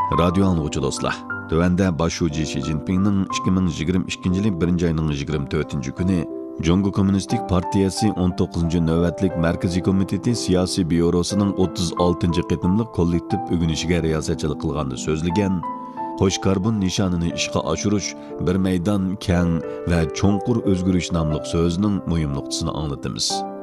Radio anlıqçı dostlar. Tövəndə başucu Xi Jinping'nin 2022 yılı 1 ayının 24 günü Jongo Kommunistik Partiyası 19. növbətlik Merkezi Komiteti Siyasi Bürosu'nun 36. qetimlik kollektiv ögünüşüge riyasetçilik qılğandı sözlügen, Qo'sh karbon nishonini ishga oshirish bir maydon keng va cho'nqur o'zgarish nomli so'zning muhim nuqtasini anglatamiz.